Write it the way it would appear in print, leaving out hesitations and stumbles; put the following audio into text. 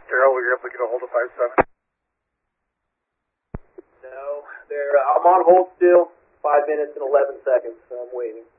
Daryl, were you able to get a hold of 5-7? No, I'm on hold still. 5 minutes and 11 seconds, so I'm waiting.